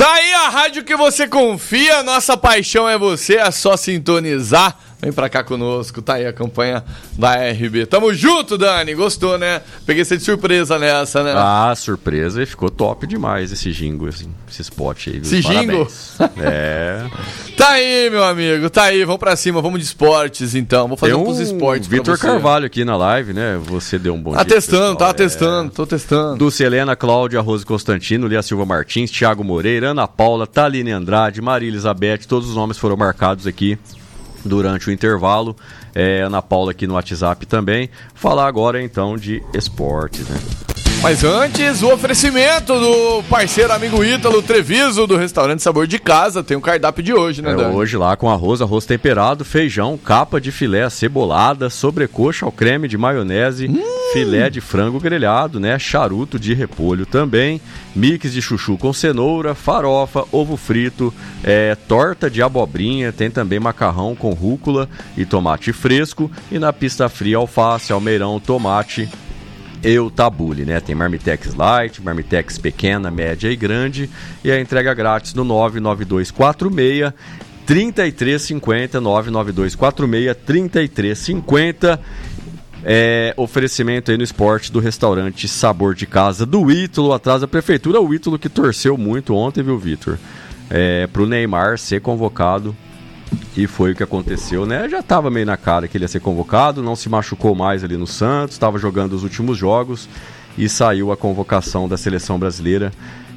Tá aí a rádio que você confia, nossa paixão é você, é só sintonizar. Vem pra cá conosco, tá aí a campanha da RB. Tamo junto, Dani, gostou, né? Peguei você de surpresa nessa, né? Ah, surpresa, e ficou top demais esse jingle, assim, esse spot aí. Esse jingle? É. Tá aí, meu amigo, tá aí, vamos pra cima, vamos de esportes então. Vou fazer uns esportes pra Vitor você. Carvalho aqui na live, né? Você deu um bom dia. Tô testando. Dulce Helena, Cláudia, Rose Constantino, Lia Silva Martins, Thiago Moreira, Ana Paula, Taline Andrade, Maria Elizabeth, todos os nomes foram marcados aqui durante o intervalo. Ana Paula aqui no WhatsApp também. Falar agora então de esportes, né? Mas antes, o oferecimento do parceiro amigo Ítalo Treviso, do restaurante Sabor de Casa. Tem o cardápio de hoje, né, Dani? Hoje lá com arroz temperado, feijão, capa de filé acebolada, sobrecoxa ao creme de maionese, filé de frango grelhado, né? Charuto de repolho também, mix de chuchu com cenoura, farofa, ovo frito, torta de abobrinha, tem também macarrão com rúcula e tomate fresco, e na pista fria alface, almeirão, tomate e o tabule, né? Tem Marmitex Light, Marmitex pequena, média e grande, e a entrega grátis no 99246 3350, 99246 3350. Oferecimento aí no esporte do restaurante Sabor de Casa do Ítalo, atrás da prefeitura. O Ítalo que torceu muito ontem, viu, Vitor? Pro Neymar ser convocado. E foi o que aconteceu, né? Já estava meio na cara que ele ia ser convocado, não se machucou mais ali no Santos, estava jogando os últimos jogos e saiu a convocação da seleção brasileira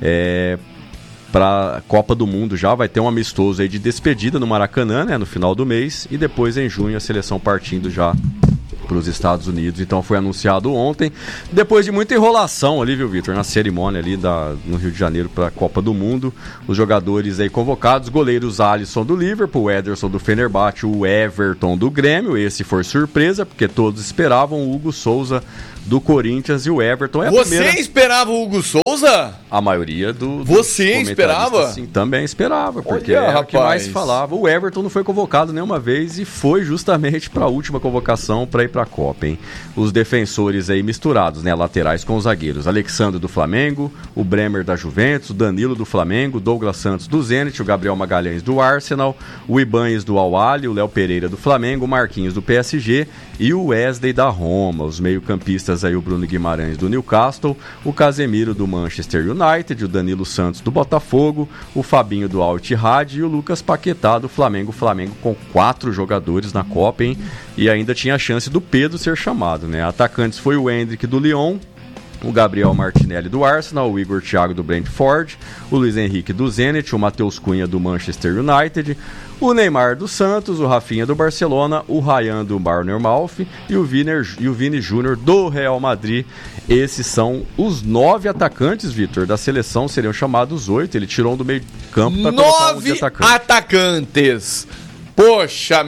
para a Copa do Mundo. Já vai ter um amistoso aí de despedida no Maracanã, né? No final do mês, e depois em junho a seleção partindo já para os Estados Unidos. Então foi anunciado ontem, depois de muita enrolação ali, viu, Vitor, na cerimônia ali no Rio de Janeiro para a Copa do Mundo. Os jogadores aí convocados: goleiros Alisson do Liverpool, o Ederson do Fenerbahçe, o Everton do Grêmio. Esse foi surpresa, porque todos esperavam o Hugo Souza do Corinthians, e o Everton Você esperava o Hugo Souza? A maioria do Você esperava? Sim, também esperava, porque Olha, o que mais se falava. O Everton não foi convocado nenhuma vez e foi justamente para a última convocação para ir para a Copa, hein? Os defensores aí misturados, né? Laterais com os zagueiros: Alexandre do Flamengo, o Bremer da Juventus, o Danilo do Flamengo, Douglas Santos do Zenit, o Gabriel Magalhães do Arsenal, o Ibanez do Al-Ahly, o Léo Pereira do Flamengo, o Marquinhos do PSG e o Wesley da Roma. Os meio-campistas aí: o Bruno Guimarães do Newcastle, o Casemiro do Manchester United, o Danilo Santos do Botafogo, o Fabinho do Al-Ittihad e o Lucas Paquetá do Flamengo. O Flamengo com 4 jogadores na Copa, hein? E ainda tinha a chance do Pedro ser chamado, né? Atacantes foi o Endrick do Lyon, o Gabriel Martinelli do Arsenal, o Igor Thiago do Brentford, o Luiz Henrique do Zenit, o Matheus Cunha do Manchester United, o Neymar do Santos, o Rafinha do Barcelona, o Ryan do Bournemouth e o Vini Júnior do Real Madrid. Esses são os 9 atacantes, Vitor, da seleção. Seriam chamados 8. Ele tirou um do meio campo para colocar 11 atacantes. 9 atacantes. Poxa,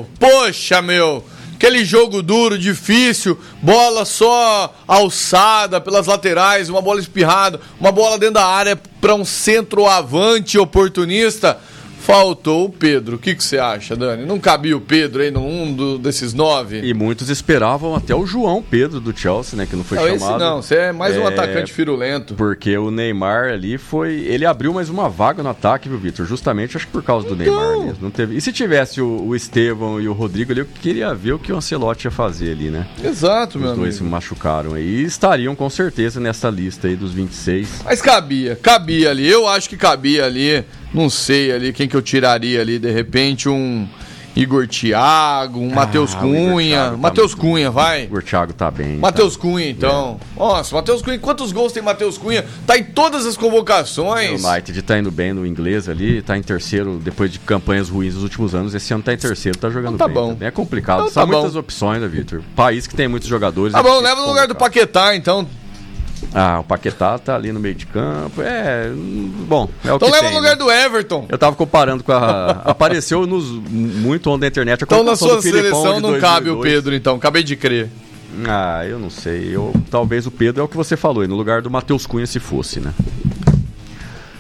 meu. Aquele jogo duro, difícil, bola só alçada pelas laterais, uma bola espirrada, uma bola dentro da área para um centroavante oportunista. Faltou o Pedro. O que você acha, Dani? Não cabia o Pedro aí num desses 9? E muitos esperavam até o João Pedro do Chelsea, né? Que não foi chamado. Esse não, você é mais um atacante firulento. Porque o Neymar ali ele abriu mais uma vaga no ataque, viu, Vitor? Justamente, acho que por causa do Neymar mesmo. Não teve... E se tivesse o Estevão e o Rodrigo ali, eu queria ver o que o Ancelotti ia fazer ali, né? Exato, meu amigo. Os dois se machucaram aí. E estariam com certeza nessa lista aí dos 26. Mas cabia ali. Eu acho que cabia ali. Não sei ali quem que eu tiraria ali, de repente um Igor Thiago, um Matheus Cunha. Matheus Cunha, vai. Igor Thiago tá bem. Matheus Cunha, então. Nossa, Matheus Cunha, quantos gols tem Matheus Cunha? Tá em todas as convocações. O United tá indo bem no inglês ali, tá em terceiro, depois de campanhas ruins nos últimos anos. Esse ano tá em terceiro, tá jogando bem. Bom. É complicado, então, são muitas opções, né, Vitor? País que tem muitos jogadores. Tá bom, leva no lugar do Paquetá, então. O Paquetá tá ali no meio de campo. Bom, é o então que leva tem, no lugar né? do Everton. Eu tava comparando com apareceu muito ontem na internet. Então na sua seleção não cabe o Pedro, então. Acabei de crer. Eu não sei. Talvez o Pedro é o que você falou, no lugar do Matheus Cunha, se fosse, né?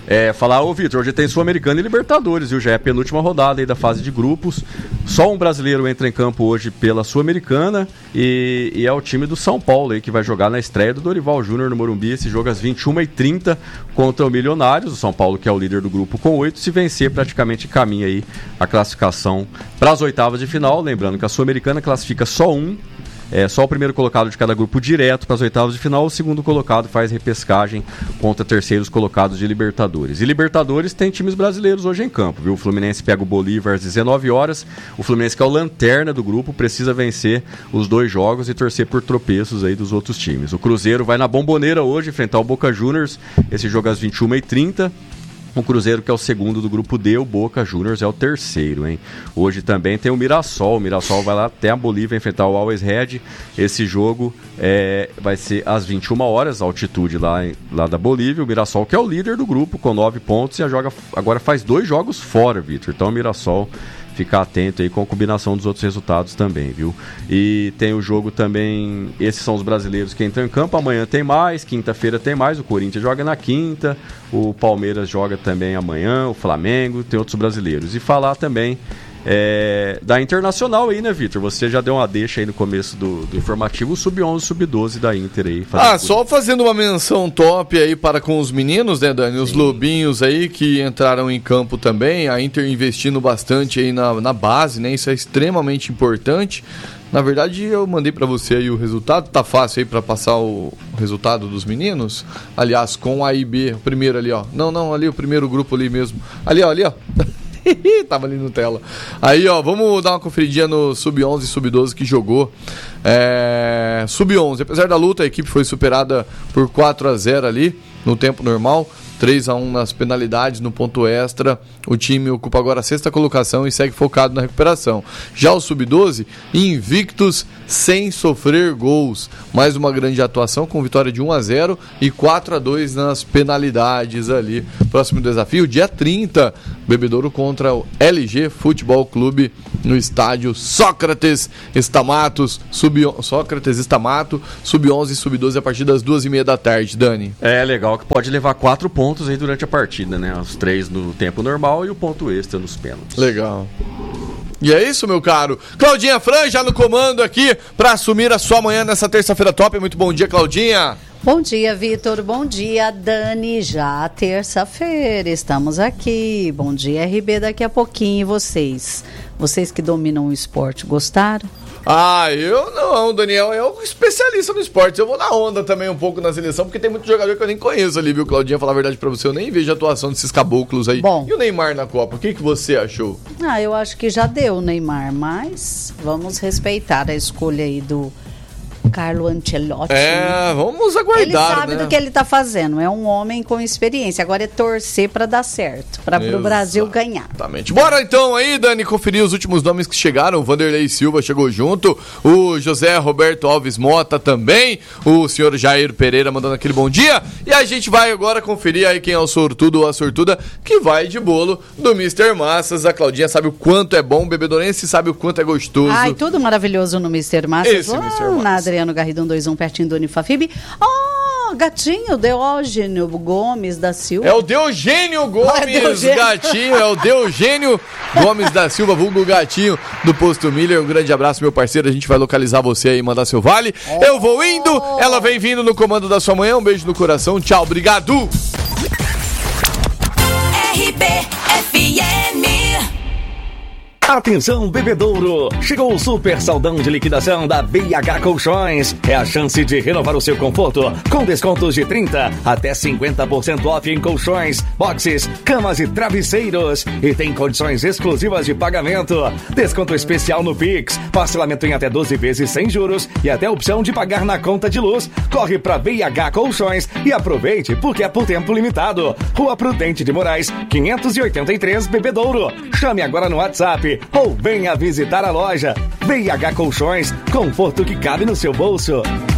Falar, Vitor, hoje tem Sul-Americana e Libertadores, viu? Já é a penúltima rodada aí da fase de grupos. Só um brasileiro entra em campo hoje pela Sul-Americana e é o time do São Paulo aí que vai jogar na estreia do Dorival Júnior no Morumbi. Esse jogo às 21h30 contra o Milionários. O São Paulo, que é o líder do grupo com 8, se vencer praticamente caminha aí a classificação para as oitavas de final. Lembrando que a Sul-Americana classifica só só o primeiro colocado de cada grupo direto para as oitavas de final. O segundo colocado faz repescagem contra terceiros colocados de Libertadores. E Libertadores tem times brasileiros hoje em campo, viu? O Fluminense pega o Bolívar às 19 horas. O Fluminense, que é o lanterna do grupo, precisa vencer os 2 jogos e torcer por tropeços aí dos outros times. O Cruzeiro vai na Bomboneira hoje enfrentar o Boca Juniors. Esse jogo às 21h30. O Cruzeiro, que é o segundo do grupo D, o Boca Juniors é o terceiro, hein? Hoje também tem o Mirassol. O Mirassol vai lá até a Bolívia enfrentar o Always Red. Esse jogo vai ser às 21 horas, altitude lá da Bolívia. O Mirassol, que é o líder do grupo, com 9 pontos, e agora faz 2 jogos fora, Vitor. Então o Mirassol ficar atento aí com a combinação dos outros resultados também, viu? E tem o jogo também, esses são os brasileiros que entram em campo. Amanhã tem mais, quinta-feira tem mais, o Corinthians joga na quinta, o Palmeiras joga também amanhã, o Flamengo, tem outros brasileiros. E falar também da Internacional aí, né, Vitor? Você já deu uma deixa aí no começo do informativo, o Sub-11, Sub-12 da Inter aí. Só fazendo uma menção top aí para com os meninos, né, Dani? Sim. Os lobinhos aí que entraram em campo também, a Inter investindo bastante aí na base, né? Isso é extremamente importante. Na verdade, eu mandei para você aí o resultado, tá fácil aí para passar o resultado dos meninos? Aliás, com A e B, o primeiro ali, ó. Não, ali o primeiro grupo ali mesmo. Ali, ó. Tava ali no tela. Aí, ó, vamos dar uma conferidinha no Sub-11 e Sub-12 que jogou. Sub-11, apesar da luta, a equipe foi superada por 4-0 ali no tempo normal. 3-1 nas penalidades, no ponto extra. O time ocupa agora a 6ª colocação e segue focado na recuperação. Já o Sub-12, invictos sem sofrer gols. Mais uma grande atuação com vitória de 1-0 e 4-2 nas penalidades ali. Próximo desafio, dia 30, Bebedouro contra o LG Futebol Clube no estádio Sócrates Estamato, Sub-11 e Sub-12 a partir das 2h30 da tarde, Dani. É legal que pode levar 4 pontos aí durante a partida, né? Os 3 no tempo normal e o ponto extra nos pênaltis. Legal. E é isso, meu caro. Claudinha Fran já no comando aqui para assumir a sua manhã nessa terça-feira top. Muito bom dia, Claudinha. Bom dia, Vitor. Bom dia, Dani. Já terça-feira, estamos aqui. Bom dia, RB, daqui a pouquinho. E vocês? Vocês que dominam o esporte, gostaram? Eu não, Daniel, é um especialista no esporte. Eu vou na onda também um pouco na seleção, porque tem muito jogador que eu nem conheço ali, viu, Claudinha? Falar a verdade pra você, eu nem vejo a atuação desses caboclos aí. Bom. E o Neymar na Copa, o que você achou? Eu acho que já deu o Neymar, mas vamos respeitar a escolha aí do Carlo Ancelotti. Vamos aguardar, ele sabe do que ele tá fazendo, é um homem com experiência. Agora é torcer pra dar certo, para o Brasil ganhar. Exatamente. Bora então aí, Dani, conferir os últimos nomes que chegaram. O Vanderlei Silva chegou junto, o José Roberto Alves Mota também, o senhor Jair Pereira mandando aquele bom dia. E a gente vai agora conferir aí quem é o sortudo ou a sortuda que vai de bolo do Mr. Massas. A Claudinha sabe o quanto é bom, o bebedorense sabe o quanto é gostoso. Tudo maravilhoso no Mr. Massas. Esse Mr. Massas. Adriano Garrido 121, pertinho do Unifafib. Gatinho, Diógênio Gomes da Silva. É o Deogênio Gomes, gatinho. É o Deogênio Gomes da Silva, vulgo gatinho do Posto Miller. Um grande abraço, meu parceiro. A gente vai localizar você aí e mandar seu vale. Eu vou indo, ela vem vindo no comando da sua manhã. Um beijo no coração. Tchau, obrigado. RBFM. Atenção, Bebedouro! Chegou o super saldão de liquidação da BH Colchões. É a chance de renovar o seu conforto com descontos de 30% até 50% off em colchões, boxes, camas e travesseiros. E tem condições exclusivas de pagamento. Desconto especial no Pix, parcelamento em até 12 vezes sem juros e até opção de pagar na conta de luz. Corre pra BH Colchões e aproveite porque é por tempo limitado. Rua Prudente de Moraes, 583, Bebedouro. Chame agora no WhatsApp ou venha visitar a loja. BH Colchões, conforto que cabe no seu bolso.